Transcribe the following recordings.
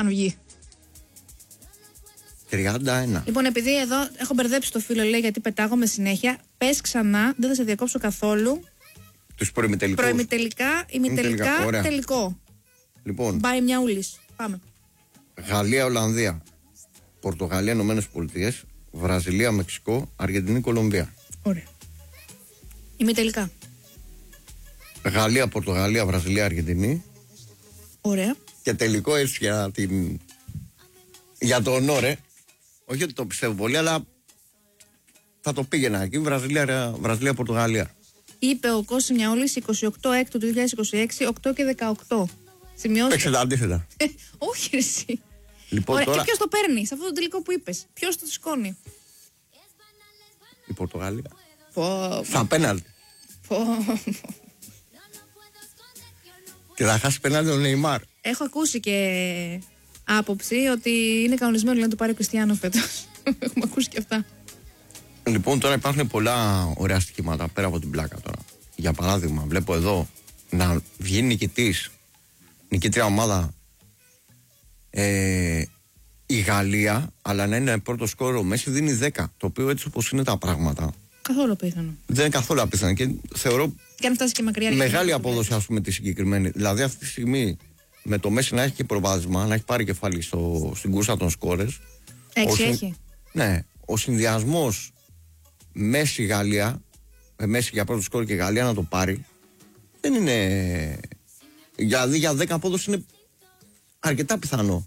βγει. 31. Λοιπόν, επειδή εδώ έχω μπερδέψει το φίλο, λέει, γιατί πετάγομαι συνέχεια, πες ξανά, δεν θα σε διακόψω καθόλου. Τους προημιτελικούς. Προημιτελικά, ημιτελικά, τελικό. Λοιπόν. Πάει μια ούλης. Πάμε. Γαλλία, Ολλανδία. Πορτογαλία, Ηνωμένες Πολιτείες. Βραζιλία, Μεξικό. Αργεντινή, Κολομβία. Ωραία. Ημιτελικά. Γαλλία, Πορτογαλία, Βραζιλία, Αργεντινή. Ωραία. Και τελικό έτσι για το ονόρε. Όχι ότι το πιστεύω πολύ, αλλά θα το πήγαινα εκεί. Βραζιλία, Πορτογαλία. Είπε ο Κώστας Μιαούλης 28 Έκτου του 2026, 8 και 18. Σημειώστε. Παίξε τα αντίθετα. Όχι εσύ. Λοιπόν, ωραία, τώρα... και ποιος το παίρνει σε αυτό το τελικό που είπες? Ποιος το σηκώνει? Η Πορτογαλία. Πω. Στα πέναλτι. Πω. Και θα χάσει πέναλτι ο Νεϊμάρ. Έχω ακούσει και άποψη ότι είναι κανονισμένο να το πάρει ο Κριστιάνο φέτος. Έχουμε ακούσει και αυτά. Λοιπόν, τώρα υπάρχουν πολλά ωραία στοιχήματα πέρα από την πλάκα τώρα. Για παράδειγμα, βλέπω εδώ να βγει νικήτρια ομάδα η Γαλλία, αλλά να είναι πρώτο σκόρ ο Μέση δίνει 10. Το οποίο έτσι όπως είναι τα πράγματα. Καθόλου απίθανο. Δεν είναι καθόλου απίθανο και θεωρώ. Και αν φτάσει και μακριά. Μεγάλη απόδοση, ας πούμε, τη συγκεκριμένη. Δηλαδή, αυτή τη στιγμή με το Μέση να έχει και προβάδισμα, να έχει πάρει κεφάλι στην κούρσα των σκόρες. 6 έχει. Ναι, ο συνδυασμός Μέση-Γαλλία, Μέση για πρώτο σκόρ και Γαλλία να το πάρει, δεν είναι. Δηλαδή για 10 απόδοση είναι αρκετά πιθανό.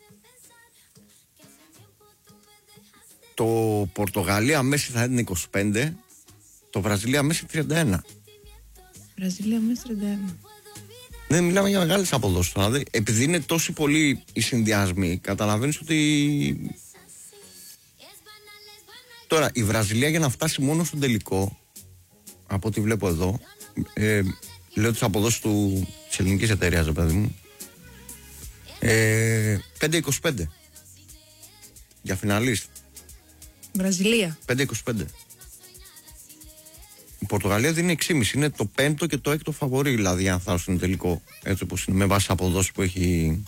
Το Πορτογαλία Μέση θα είναι 25, το Βραζιλία Μέση 31. Βραζιλία Μέση 31. Δεν μιλάμε για μεγάλες αποδόσεις. Δηλαδή, επειδή είναι τόσοι πολλοί οι συνδυασμοί, καταλαβαίνεις ότι. Τώρα, η Βραζιλία για να φτάσει μόνο στον τελικό, από ό,τι βλέπω εδώ, λέω τις αποδόσεις της ελληνικής εταιρείας, παιδί μου, 5-25 για φιναλίστ. Βραζιλία. 5-25. Η Πορτογαλία δίνει 6,5. Είναι το 5ο και το 6ο φαβορί, δηλαδή, αν θα έρθει στον τελικό. Έτσι όπως είναι, με βάση αποδόσεις που έχει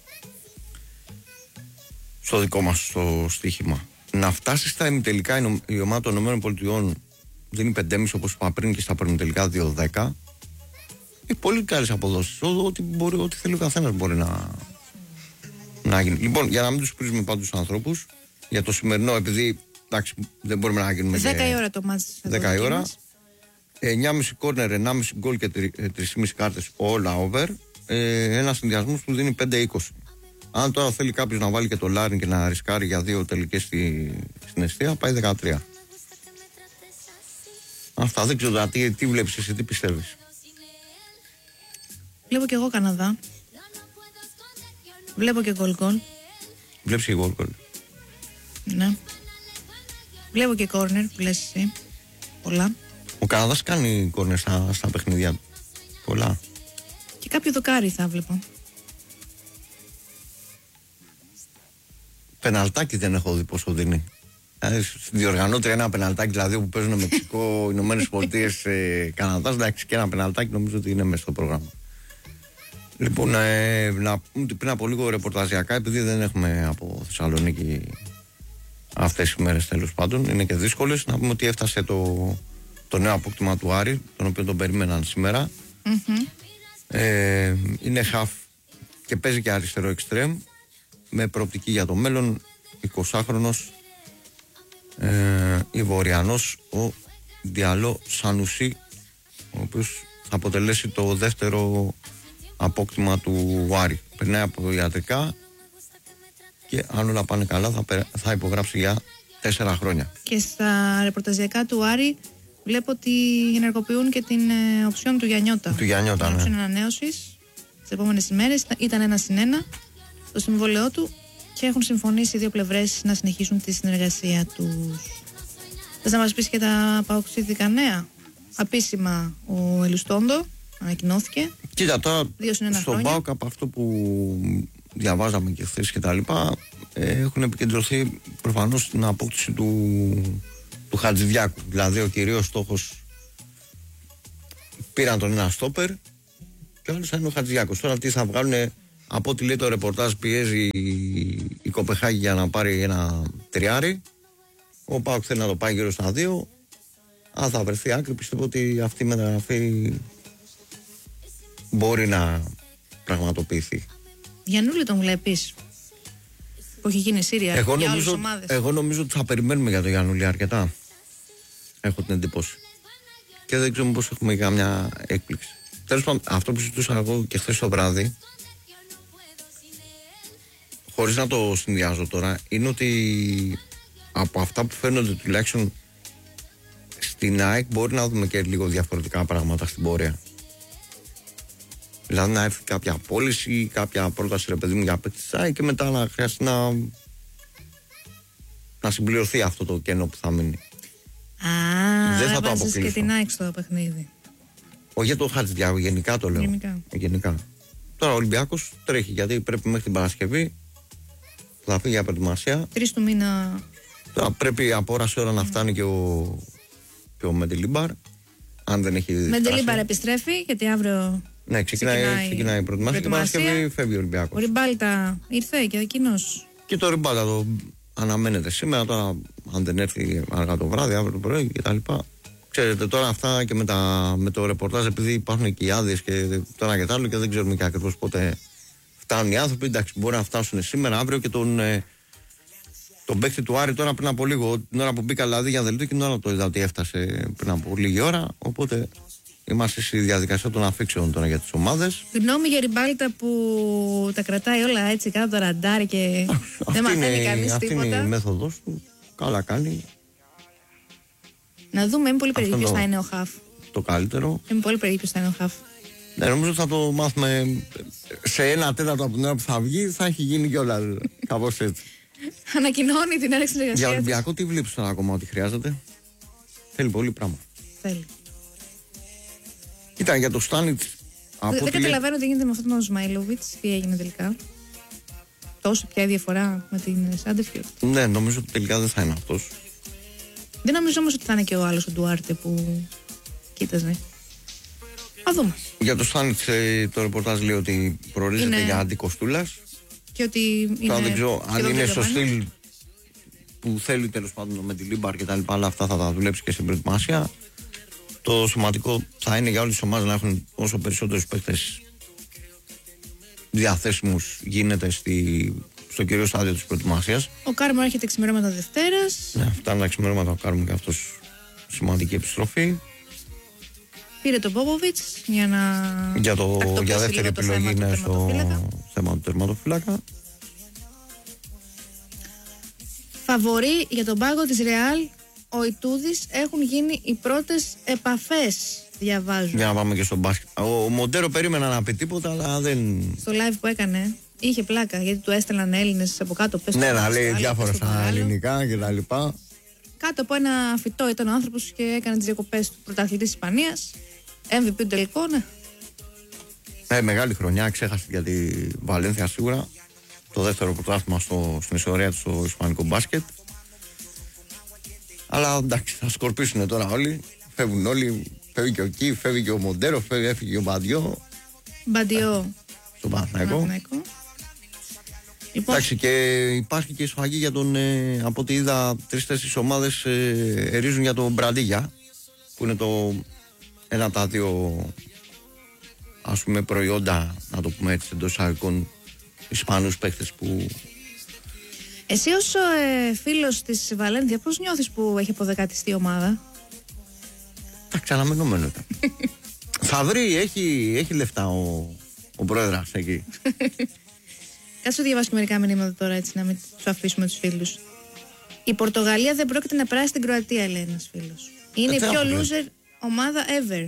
στο δικό μας το στοίχημα. Να φτάσει στα ημιτελικά η ομάδα των ΗΠΑ δίνει 5,5 όπως είπα πριν και στα προημιτελικά 2-10. Είναι πολύ καλές αποδόσεις. Ό,τι θέλει ο καθένας μπορεί να γίνει. Λοιπόν, για να μην τους πρίζουμε πάντως τους ανθρώπους, για το σημερινό, επειδή εντάξει, δεν μπορούμε να γίνουμε 10 η ώρα το μάτς. 10 η ώρα. 9,5 κόρνερ, 1,5 γκολ και 3,5 κάρτες όλα over. Ένας συνδυασμός που δίνει 5-20. Αν τώρα θέλει κάποιος να βάλει και το λάριν και να ρισκάρει για 2 τελικές στην εστία, πάει 13. Αυτά, δεν ξέρω τι βλέπεις εσύ, τι πιστεύεις? Βλέπω και εγώ Καναδά. Βλέπω και γκολ. Βλέπεις και γκολ. Ναι. Βλέπω και κόρνερ που λες εσύ. Πολλά. Ο Καναδάς κάνει κόρνερ στα παιχνίδια του. Πολλά. Και κάποιο δοκάρι θα βλέπω. Πεναλτάκι δεν έχω δει πόσο δίνει. Στην διοργανώτρια ένα πεναλτάκι, δηλαδή που παίζουν Μεξικό, Ηνωμένες Πολιτείες, Καναδάς, εντάξει, και ένα πεναλτάκι νομίζω ότι είναι μέσα στο πρόγραμμα. Λοιπόν, να πούμε ότι πριν από λίγο ρεπορταζιακά, επειδή δεν έχουμε από Θεσσαλονίκη αυτές τις μέρες, τέλος πάντων, είναι και δύσκολες, να πούμε ότι έφτασε το νέο απόκτημα του Άρη, τον οποίο τον περίμεναν σήμερα. Είναι half και παίζει και αριστερό εξτρέμ, με προοπτική για το μέλλον, 20χρονος Ιβοριανός, ο Διαλό Σανουσί, ο οποίος θα αποτελέσει το δεύτερο απόκτημα του Άρη. Περνάει από ιατρικά και αν όλα πάνε καλά θα υπογράψει για 4 χρόνια. Και στα ρεπορταζιακά του Άρη βλέπω ότι ενεργοποιούν και την οψιόν του Γιαννιώτα. Του Γιαννιώτα, ναι. Οψιόν ανανέωσης τις επόμενες ημέρες. Ήταν 1-1 το συμβόλαιό του και έχουν συμφωνήσει οι δύο πλευρές να συνεχίσουν τη συνεργασία τους. Θες να μας πεις και τα παοξίδικα νέα? Απίσημα ο Ελουστόντο ανακοινώθηκε. Κοίτα, τώρα στον ΠΑΟΚ, από αυτό που διαβάζαμε και χθες και τα λοιπά, έχουν επικεντρωθεί προφανώς στην απόκτηση του Χατζηδιάκου. Δηλαδή ο κυρίως στόχος, πήραν τον ένα στόπερ και ο άλλος θα είναι ο Χατζηδιάκος. Τώρα τι θα βγάλουν, Από ό,τι λέει το ρεπορτάζ, πιέζει η Κοπεχάγη για να πάρει ένα τριάρι. Ο ΠΑΟΚ θέλει να το πάει γύρω στα 2. Αν θα βρεθεί άκρη, πιστεύω ότι αυτή η μεταγραφή μπορεί να πραγματοποιηθεί. Γιαννούλη τον βλέπεις, που έχει γίνει Σύρια για άλλες ομάδες? Εγώ νομίζω ότι θα περιμένουμε για τον Γιαννούλη αρκετά. Έχω την εντύπωση. Και δεν ξέρω πώς έχουμε καμιά έκπληξη. Τέλος πάντων, αυτό που συζητούσα εγώ και χθες το βράδυ, χωρίς να το συνδυάζω τώρα, είναι ότι από αυτά που φαίνονται τουλάχιστον στην ΑΕΚ μπορεί να δούμε και λίγο διαφορετικά πράγματα στην πορεία. Δηλαδή να έρθει κάποια πώληση, κάποια πρόταση ρε παιδί μου για παίκτη της ΑΕΚ και μετά να χρειαστεί να συμπληρωθεί αυτό το κενό που θα μείνει. Δεν θα το αποκλείσω. Και την ΑΕΚ στο παιχνίδι. Όχι για το Χατζηδιάκο, γενικά το λέω. Γενικά. Τώρα ο Ολυμπιακός τρέχει γιατί πρέπει μέχρι την Παρασκευή θα φύγει για προετοιμασία. 3 του μήνα. Τώρα πρέπει από ώρα σε ώρα να φτάνει και ο Μεντελίμπαρ. Αν δεν έχει. Μεντελίμπαρ επιστρέφει γιατί αύριο. Ναι, ξεκινάει η προετοιμασία και την Παρασκευή φεύγει ο Ολυμπιακός. Ο Ριμπάλτα ήρθε και εκείνος. Και το Ριμπάλτα το αναμένεται σήμερα. Τώρα, αν δεν έρθει αργά το βράδυ, αύριο το πρωί κτλ. Ξέρετε τώρα αυτά και με το ρεπορτάζ, επειδή υπάρχουν και οι άδειες και το ένα και το άλλο και δεν ξέρουμε και ακριβώς πότε φτάνουν οι άνθρωποι. Εντάξει, μπορεί να φτάσουν σήμερα, αύριο και τον παίκτη του Άρη τώρα πριν από λίγο. Την ώρα που μπήκα δηλαδή για δελτίο και την ώρα το είδα ότι έφτασε πριν από λίγη ώρα. Οπότε είμαστε στη διαδικασία των αφήξεων τώρα για τις ομάδες. Γνώμη για Ριμπάλτα που τα κρατάει όλα έτσι κάτω το ραντάρ και δεν μαθαίνει κανείς τίποτα. Αυτή είναι η μέθοδος του. Καλά κάνει. Να δούμε, είμαι πολύ περίεργη ποιος θα είναι ο Χαφ. Το καλύτερο. Είμαι πολύ περίεργη ποιος θα είναι ο Χαφ. Ναι, νομίζω ότι θα το μάθουμε σε 1/4 από την ώρα που θα βγει, θα έχει γίνει κιόλα κάπως έτσι. Ανακοινώνει την έναρξη της εργασίας. Για Ολυμπιακό τι βλέπεις τώρα ακόμα ότι χρειάζεται? Θέλει πολύ πράγμα. Θέλει. Κοίτα, για το Στάνιτς. Δεν καταλαβαίνω τι γίνεται με αυτόν τον Σμαϊλόβιτς, τι έγινε τελικά. Τόσο πια η διαφορά με την Σάντεφιορτ. Ναι, νομίζω ότι τελικά δεν θα είναι αυτός. Δεν νομίζω όμως ότι θα είναι και ο άλλος ο Ντουάρτε που κοίταζε. Α δούμε. Για το Στάνιτς το ρεπορτάζ λέει ότι προορίζεται για αντικοστούλας. Και ότι είναι. Δεν ξέρω αν είναι στο στυλ που θέλει τέλος πάντων με τη Λίμπαρ και τα λοιπά, αλλά αυτά θα τα δουλέψει και στην προετοιμασία. Το σημαντικό θα είναι για όλες τις ομάδες να έχουν όσο περισσότερους παίκτες διαθέσιμους γίνεται στο κυρίως στάδιο της προετοιμασίας. Ο Κάρμο έρχεται ξημερώματα Δευτέρας. Ναι, φτάνει τα ξημερώματα ο Κάρμο και αυτός σημαντική επιστροφή. Πήρε τον Πόποβιτς για δεύτερη επιλογή είναι στο θέμα του τερματοφύλακα. Φαβορί για τον πάγκο της Ρεάλ, ο Ιτούδης, έχουν γίνει οι πρώτες επαφές, διαβάζω. Για να πάμε και στο μπάσκετ. Ο Μοντέρο περίμενα να πει τίποτα, αλλά δεν. Στο live που έκανε είχε πλάκα γιατί του έστελναν Έλληνες από κάτω. Ναι, να λέει διάφορα στα ελληνικά κτλ. Κάτω από ένα φυτό ήταν ο άνθρωπος και έκανε τις διακοπές του πρωταθλητής της Ισπανίας. MVP του τελικό, ναι. Μεγάλη χρονιά, ξέχασε για τη Βαλένθια σίγουρα. Το δεύτερο πρωτάθλημα στην ιστορία του στο ισπανικό μπάσκετ. Αλλά εντάξει, θα σκορπίσουν τώρα όλοι. Φεύγουν όλοι. Φεύγει και ο Κι, φεύγει και ο Μοντέρο, έφυγε και ο Μπαντιό. Μπαντιό. Στον Παναθηναϊκό. Λοιπόν. Εντάξει, και υπάρχει και σφαγή για τον. Από ό,τι είδα, 3-4 ομάδες ερίζουν για τον Μπραντίγια. Που είναι ένα από τα δύο, ας πούμε, προϊόντα, να το πούμε έτσι, εντός εισαγωγικών, Ισπανούς παίκτες που. Εσύ ως φίλος της Βαλένθια, πώς νιώθεις που έχει αποδεκατιστεί η ομάδα? Εντάξει, αναμενόμενο ήταν. Θα βρει, έχει λεφτά ο πρόεδρας εκεί. Κάτσε διαβάσω και μερικά μηνύματα τώρα, έτσι να μην τους αφήσουμε τους φίλους. Η Πορτογαλία δεν πρόκειται να περάσει την Κροατία, λέει ένας φίλος. Είναι η πιο loser ομάδα ever.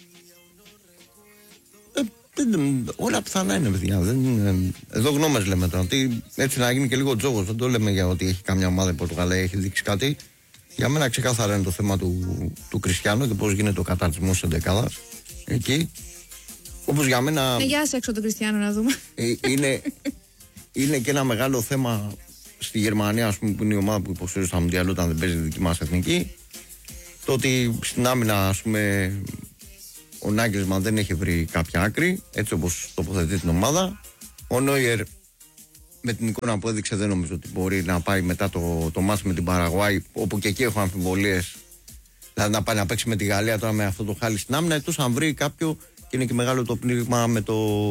Όλα πιθανά είναι, παιδιά. Εδώ γνώμες λέμε τώρα. Έτσι να γίνει και λίγο τζόγος. Δεν το λέμε για ότι έχει καμιά ομάδα η Πορτογαλία, έχει δείξει κάτι. Για μένα ξεκάθαρα είναι το θέμα του Κριστιάνο και πώς γίνεται ο καταρτισμός της εντεκάδας εκεί. Όπως για μένα. Ναι, γεια σε έξω τον Κριστιάνο να δούμε. Είναι και ένα μεγάλο θέμα στη Γερμανία, ας πούμε, που είναι η ομάδα που υποστηρίζει στα Μουντιάλ όταν δεν παίζει τη δική μας εθνική. Το ότι στην άμυνα, ας πούμε, ο Νάγκελσμαν δεν έχει βρει κάποια άκρη, έτσι όπως τοποθετεί την ομάδα. Ο Νόιερ με την εικόνα που έδειξε δεν νομίζω ότι μπορεί να πάει μετά το μάτς με την Παραγουάη, όπου και εκεί έχω αμφιβολίες. Δηλαδή να πάει να παίξει με τη Γαλλία τώρα με αυτό το χάλι στην άμυνα, εκτός αν βρει κάποιο, και είναι και μεγάλο το πνίγμα με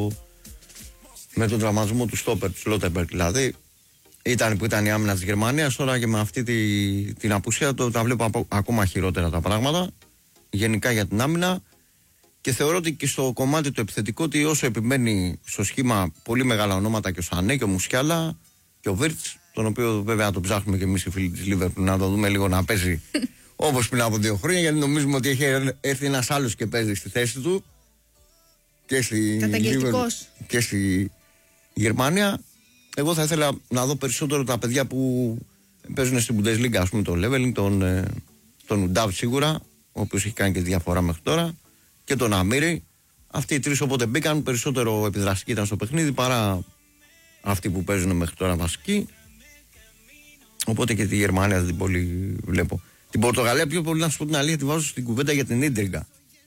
τον τραυματισμό του στόπερ, του Σλότερμπεργκ. Δηλαδή ήταν που ήταν η άμυνα της Γερμανίας, τώρα και με αυτή την απουσία τα βλέπω ακόμα χειρότερα τα πράγματα γενικά για την άμυνα. Και θεωρώ ότι και στο κομμάτι το επιθετικό, ότι όσο επιμένει στο σχήμα πολύ μεγάλα ονόματα, και ο Σανέ και ο Μουσιάλα και ο Βίρτς, τον οποίο βέβαια το ψάχνουμε και εμείς οι φίλοι της Λίβερπουλ να το δούμε λίγο να παίζει όπως πριν από 2 χρόνια, γιατί νομίζουμε ότι έχει έρθει ένας άλλος και παίζει στη θέση του και στη Λίβερπουλ και στη Γερμανία. Εγώ θα ήθελα να δω περισσότερο τα παιδιά που παίζουν στην Bundesliga, ας πούμε τον Λέβελινγκ, τον Ουντάβ σίγουρα, ο οποίος έχει κάνει και διαφορά μέχρι τώρα, και τον Αμύρη. Αυτοί οι 3 όποτε μπήκαν περισσότερο επιδραστικοί ήταν στο παιχνίδι παρά αυτοί που παίζουν μέχρι τώρα βασικοί. Οπότε και τη Γερμανία δεν την πολύ βλέπω. Την Πορτογαλία πιο πολύ, να σου πω την αλήθεια, τη βάζω στην κουβέντα για την ίντριγκα.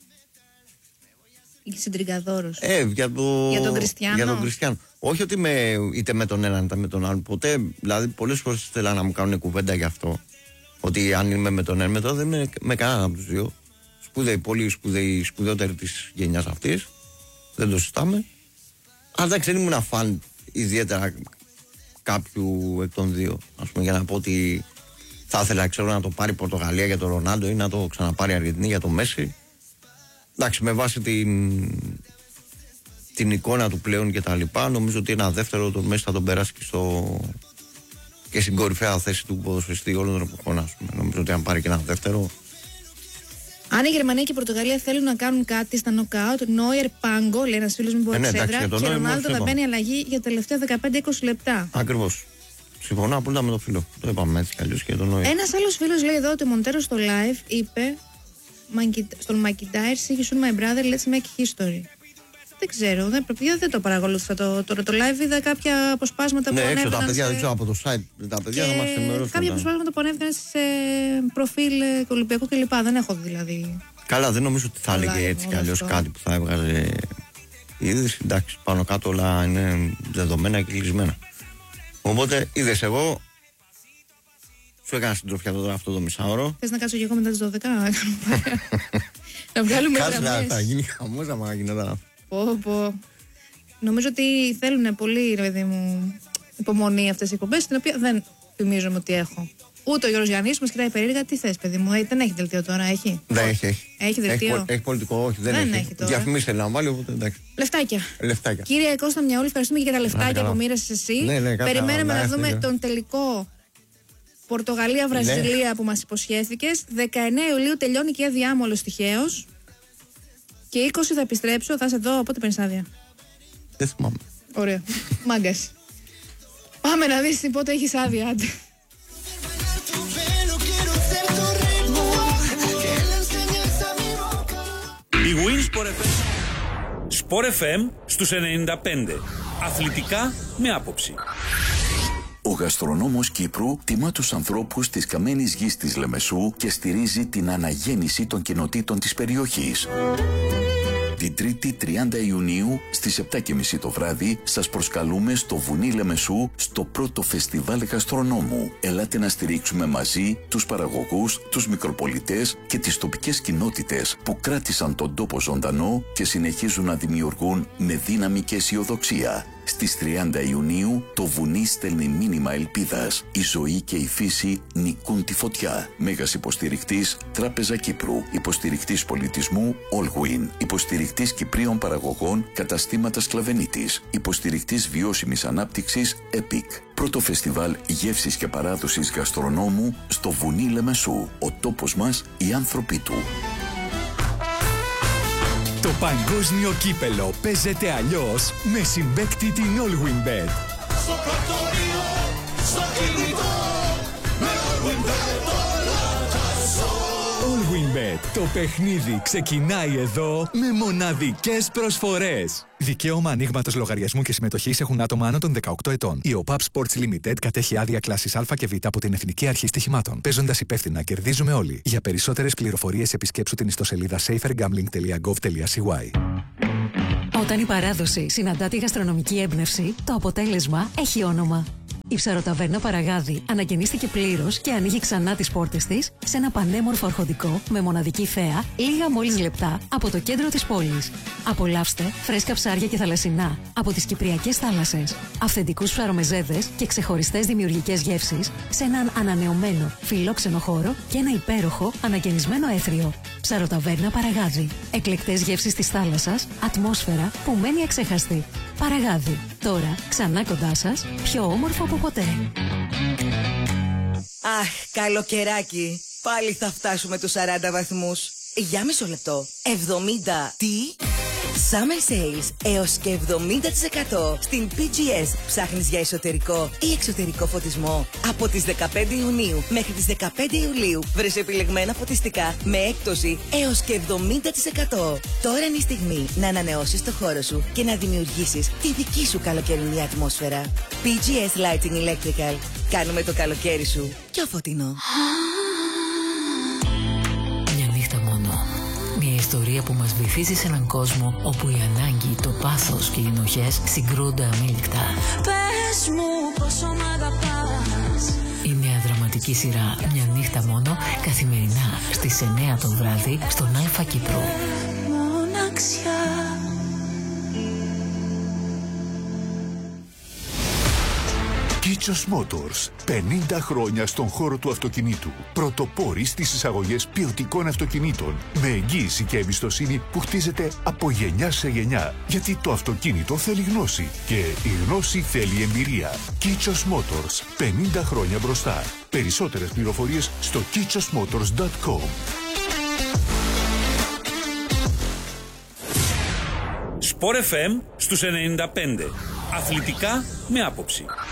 Είσαι τριγκαδόρος. Για τον Κριστιανό. Όχι ότι είτε με τον έναν είτε με τον άλλον. Ποτέ, δηλαδή πολλές φορές ήθελα να μου κάνουν κουβέντα γι' αυτό. Ότι αν είμαι με τον έναν, με τον δεν είμαι με κανέναν από τους δύο. Πολύ σπουδαιότερη της γενιάς αυτής. Δεν το συζητάμε. Αλλά εντάξει, δεν ήμουν φαν ιδιαίτερα κάποιου εκ των δύο. Ας πούμε, για να πω ότι θα ήθελα να το πάρει η Πορτογαλία για τον Ρονάλντο ή να το ξαναπάρει η Αργεντινή για τον Μέση. Εντάξει, με βάση την εικόνα του πλέον και τα λοιπά, νομίζω ότι ένα δεύτερο τον Μέση θα τον περάσει και στην κορυφαία θέση του ποδοσφαιριστή όλων των εποχών, ας πούμε. Νομίζω ότι αν πάρει και ένα δεύτερο. Αν η Γερμανία και η Πορτογαλία θέλουν να κάνουν κάτι στα νοκάουτ, Νόιερ Πάγκο, λέει ένας φίλος μου που έδρα, και Ρονάλντο να μπαίνει αλλαγή για τα τελευταία 15-20 λεπτά. Ακριβώς. Συμφωνώ απόλυτα με τον φίλο. Το είπαμε έτσι κι αλλιώς και τον Νόιερ. Ένας άλλος φίλος λέει εδώ ότι ο Μοντέρο στο live είπε στον Μακιντάιρ, see you soon my brother, let's make history. Δεν ξέρω, δεν το παρακολούθησα το live, είδα κάποια αποσπάσματα που ανέβαιναν. Τα παιδιά, δεν ξέρω από το site, τα παιδιά θα μας ενημερώσουν. Κάποια αποσπάσματα που ανέβαιναν σε προφίλ Ολυμπιακού κλπ. Δεν έχω δηλαδή. Καλά, δεν νομίζω ότι θα έλεγε έτσι κι αλλιώς κάτι που θα έβγαζε η είδηση. Εντάξει, πάνω κάτω όλα είναι δεδομένα και κλεισμένα. Οπότε είδες, εγώ σου έκανα συντροφιά τώρα αυτό το μισάωρο. Θες να κάτσω και εγώ μετά τις 12 να βγάλουμε γραμμές. Θα γίνει χαμός άμα γίνει τώρα. Νομίζω ότι θέλουν πολύ, ρε παιδί μου, υπομονή αυτές οι εκπομπές, την οποία δεν θυμίζομαι ότι έχω. Ούτε ο Γιώργος Γιαννής μας κοιτάει περίεργα. Τι θες, παιδί μου, δεν έχει δελτίο τώρα, έχει? Δεν έχει. Έχει δελτίο. Έχει πολιτικό, όχι, δεν έχει. Διαφημίσεις θέλει να βάλει, οπότε εντάξει. Λεφτάκια. Κύριε Κώστα Μιαούλη, ευχαριστούμε και για τα λεφτάκια που μοίρασες εσύ. Περιμένουμε να δούμε τον τελικό Πορτογαλία-Βραζιλία που μας υποσχέθηκες. 19 Ιουλίου τελειώνει και διάμολος τυχαίως. Και 20 θα επιστρέψω, θα είσαι εδώ, πότε παίρνεις άδεια? Δεν θυμάμαι. Ωραία. Μάγκας. Πάμε να δεις πότε έχεις άδεια, άντε. Η Win Sport FM στους 95. Αθλητικά με άποψη. Ο γαστρονόμος Κύπρου τιμά τους ανθρώπους της καμένης γης της Λεμεσού και στηρίζει την αναγέννηση των κοινοτήτων της περιοχής. Την 3η 30 Ιουνίου στις 7:30 το βράδυ σας προσκαλούμε στο Βουνί Λεμεσού στο πρώτο φεστιβάλ γαστρονόμου. Ελάτε να στηρίξουμε μαζί τους παραγωγούς, τους μικροπολιτές και τις τοπικές κοινότητες που κράτησαν τον τόπο ζωντανό και συνεχίζουν να δημιουργούν με δύναμη και αισιοδοξία. Στις 30 Ιουνίου το βουνί στέλνει μήνυμα ελπίδας. Η ζωή και η φύση νικούν τη φωτιά. Μέγας υποστηρικτής Τράπεζα Κύπρου. Υποστηρικτής πολιτισμού Allwin. Υποστηρικτής Κυπρίων παραγωγών Καταστήματα Σκλαβενίτης. Υποστηρικτής βιώσιμης ανάπτυξης EPIC. Πρώτο φεστιβάλ γεύσης και παράδοσης γαστρονόμου στο Βουνί Λεμεσού. Ο τόπος μας, οι άνθρωποι του. Το παγκόσμιο κύπελο παίζεται αλλιώς με συμπαίκτη την Allwin Bet. Στο πρακτορείο, στο κινητό, με Allwin Bet όλα τα ζω. Allwin Bet. Το παιχνίδι ξεκινάει εδώ με μοναδικές προσφορές. Δικαίωμα ανοίγματος λογαριασμού και συμμετοχής έχουν άτομα άνω των 18 ετών. Η OPAP Sports Limited κατέχει άδεια κλάσης Α και Β από την Εθνική Αρχή Στοιχημάτων. Παίζοντας υπεύθυνα, κερδίζουμε όλοι. Για περισσότερες πληροφορίες επισκέψου την ιστοσελίδα safergambling.gov.cy. Όταν η παράδοση συναντά τη γαστρονομική έμπνευση, το αποτέλεσμα έχει όνομα. Η Ψαροταβέρνα Παραγάδι ανακαινίστηκε πλήρως και ανοίγει ξανά τις πόρτες της σε ένα πανέμορφο αρχοντικό με μοναδική θέα, λίγα μόλις λεπτά από το κέντρο της πόλης. Απολαύστε φρέσκα ψάρια και θαλασσινά από τις κυπριακές θάλασσες, αυθεντικούς ψαρομεζέδες και ξεχωριστές δημιουργικές γεύσεις σε έναν ανανεωμένο φιλόξενο χώρο και ένα υπέροχο ανακαινισμένο έθριο. Ψαροταβέρνα Παραγάδι. Εκλεκτές γεύσεις της θάλασσας, ατμόσφαιρα που μένει αξέχαστη. Παραγάδι. Τώρα ξανά κοντά σας, πιο όμορφο από ποτέ. Αχ, καλοκαιράκι. Πάλι θα φτάσουμε τους 40 βαθμούς. Για μισό λεπτό. 70. Τι? Summer Sales έως και 70% στην PGS. Ψάχνεις για εσωτερικό ή εξωτερικό φωτισμό? Από τις 15 Ιουνίου μέχρι τις 15 Ιουλίου βρες επιλεγμένα φωτιστικά με έκπτωση έως και 70%. Τώρα είναι η στιγμή να ανανεώσεις το χώρο σου και να δημιουργήσεις τη δική σου καλοκαιρινή ατμόσφαιρα. PGS Lighting Electrical. Κάνουμε το καλοκαίρι σου πιο φωτεινό. Μια ιστορία που μας βυθίζει σε έναν κόσμο όπου η ανάγκη, το πάθος και οι ενοχές συγκρούνται αμήλικτα. Πες μου πόσο μ' αγαπάς. Η νέα δραματική σειρά «Μια νύχτα μόνο» καθημερινά στις 9 το βράδυ στον Αλφα Κύπρο. Μοναξιά. Kichos Motors. 50 χρόνια στον χώρο του αυτοκινήτου. Πρωτοπόροι στις εισαγωγές ποιοτικών αυτοκινήτων. Με εγγύηση και εμπιστοσύνη που χτίζεται από γενιά σε γενιά. Γιατί το αυτοκίνητο θέλει γνώση. Και η γνώση θέλει εμπειρία. Kichos Motors. 50 χρόνια μπροστά. Περισσότερες πληροφορίες στο kichosmotors.com. Sport FM στους 95. Αθλητικά με άποψη.